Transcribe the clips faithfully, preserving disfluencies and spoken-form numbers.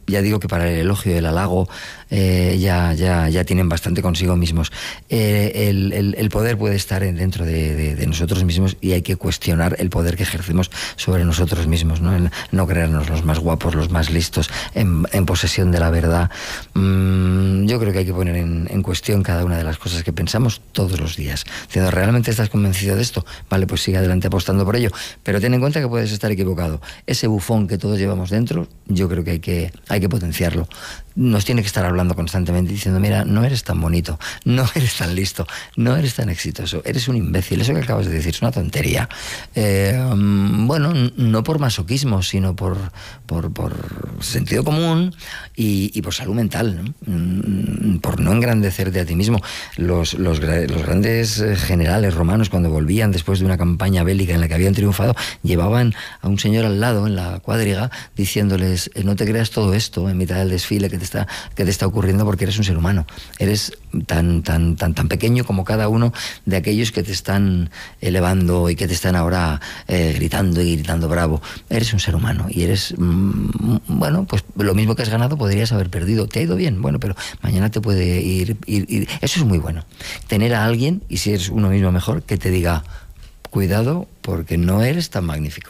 ya digo que para el elogio y el halago eh, ya, ya, ya tienen bastante consigo mismos. Eh, el, el, el poder puede estar dentro de, de, de nosotros mismos y hay que cuestionar el poder que ejercemos sobre nosotros mismos, ¿no? El no creernos los más guapos, los más listos, en, en posesión de la verdad. Mm, yo creo que hay que poner en, en cuestión cada una de las cosas que pensamos todos los días. Diciendo, ¿realmente estás convencido de esto? Vale, pues sigue adelante apostando por ello. Pero ten en cuenta que puedes estar equivocado. Ese bufón que todos llevamos dentro, yo creo que hay que, hay que potenciarlo. Nos tiene que estar hablando constantemente diciendo, mira, no eres tan bonito, no eres tan listo, no eres tan exitoso, eres un imbécil, eso que acabas de decir es una tontería. Eh, bueno, no por masoquismo, sino por, por, por sentido común y, y por salud mental, ¿no? Por no engrandecerte a ti mismo. Los, los, los grandes generales romanos, cuando volvían después de una campaña bélica en la que habían triunfado, llevaban a un señor al lado en la cuadriga diciéndoles, no te creas todo esto en mitad del desfile que te está, que te está ocurriendo, porque eres un ser humano, eres tan, tan, tan, tan pequeño como cada uno de aquellos que te están elevando y que te están ahora eh, gritando y gritando bravo. Eres un ser humano y eres, mmm, bueno, pues lo mismo que has ganado podrías haber perdido. ¿Te ha ido bien? Bueno, pero mañana te puede ir, ir, ir. Eso es muy bueno, tener a alguien, y si eres uno mismo mejor, que te diga, cuidado porque no eres tan magnífico.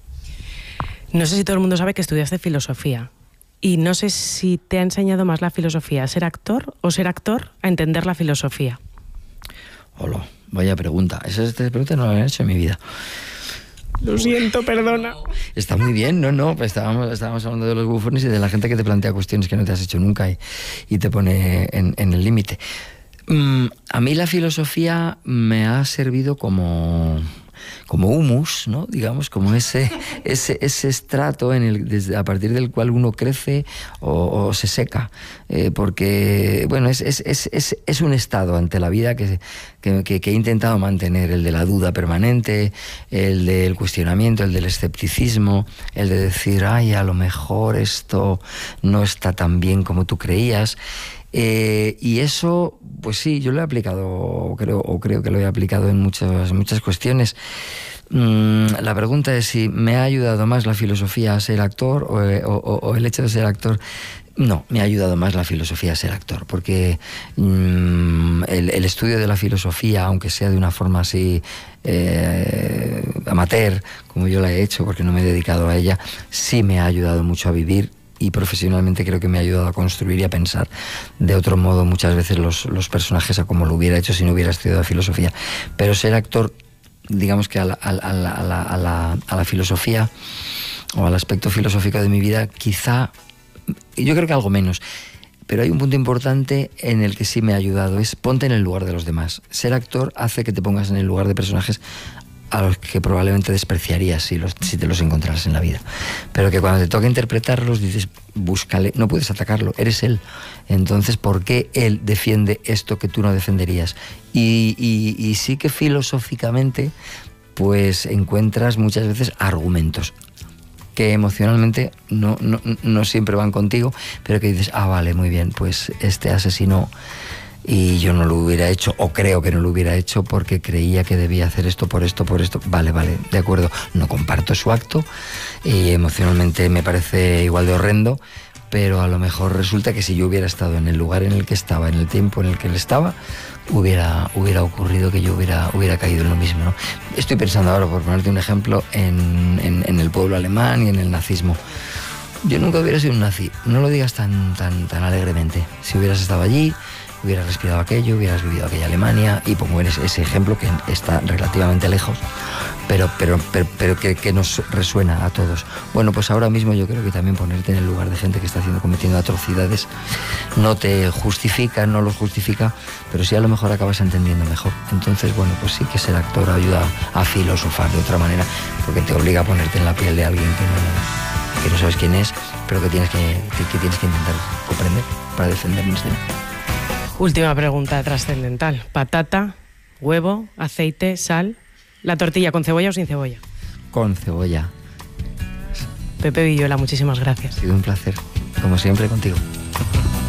No sé si todo el mundo sabe que estudiaste filosofía. Y no sé si te ha enseñado más la filosofía a ser actor o ser actor a entender la filosofía. Hola, vaya pregunta. Esa pregunta no la había hecho en mi vida. Lo siento, perdona. Está muy bien, no, no, pues estábamos, estábamos hablando de los bufones y de la gente que te plantea cuestiones que no te has hecho nunca y, y te pone en, en el límite. Mm, a mí la filosofía me ha servido como... como humus, ¿no? Digamos, como ese, ese, ese estrato en el, desde, a partir del cual uno crece o, o se seca. Eh, porque, bueno, es, es, es, es, es un estado ante la vida que, que, que, que he intentado mantener, el de la duda permanente, el del cuestionamiento, el del escepticismo, el de decir, ay, a lo mejor esto no está tan bien como tú creías. Eh, y eso, pues sí, yo lo he aplicado, creo, o creo que lo he aplicado en muchas, muchas cuestiones. Mm, la pregunta es si me ha ayudado más la filosofía a ser actor o, o, o el hecho de ser actor. No, me ha ayudado más la filosofía a ser actor, porque mmm, el, el estudio de la filosofía, aunque sea de una forma así eh, amateur, como yo la he hecho, porque no me he dedicado a ella, sí me ha ayudado mucho a vivir. Y profesionalmente creo que me ha ayudado a construir y a pensar de otro modo muchas veces los, los personajes a como lo hubiera hecho si no hubiera estudiado filosofía. Pero ser actor, digamos que a la, a la, a la, a la, a la filosofía o al aspecto filosófico de mi vida, quizá, yo creo que algo menos. Pero hay un punto importante en el que sí me ha ayudado, es ponte en el lugar de los demás. Ser actor hace que te pongas en el lugar de personajes a los que probablemente despreciarías si, los, si te los encontraras en la vida. Pero que cuando te toca interpretarlos dices, búscale, no puedes atacarlo, eres él. Entonces, ¿por qué él defiende esto que tú no defenderías? Y, y, y sí que filosóficamente, pues encuentras muchas veces argumentos que emocionalmente no, no, no siempre van contigo, pero que dices, ah, vale, muy bien, pues este asesino... y yo no lo hubiera hecho, o creo que no lo hubiera hecho porque creía que debía hacer esto por esto, por esto. Vale, vale, de acuerdo, no comparto su acto y emocionalmente me parece igual de horrendo, pero a lo mejor resulta que si yo hubiera estado en el lugar en el que estaba, en el tiempo en el que él estaba, hubiera, hubiera ocurrido que yo hubiera, hubiera caído en lo mismo, ¿no? Estoy pensando ahora, por ponerte un ejemplo, en, en, en el pueblo alemán y en el nazismo. Yo nunca hubiera sido un nazi, no lo digas tan, tan, tan alegremente. Si hubieras estado allí, hubieras respirado aquello, hubieras vivido aquella Alemania, y pongo ese, ese ejemplo que está relativamente lejos, pero, pero, pero, pero que, que nos resuena a todos. Bueno, pues ahora mismo yo creo que también ponerte en el lugar de gente que está haciendo, cometiendo atrocidades no te justifica, no lo justifica, pero sí a lo mejor acabas entendiendo mejor. Entonces, bueno, pues sí que ser actor ayuda a filosofar de otra manera, porque te obliga a ponerte en la piel de alguien que no, que no sabes quién es, pero que tienes que, que, que tienes que intentar comprender para defender un sistema. Última pregunta trascendental. Patata, huevo, aceite, sal. ¿La tortilla con cebolla o sin cebolla? Con cebolla. Pepe Villuela, muchísimas gracias. Ha sido un placer, como siempre, contigo.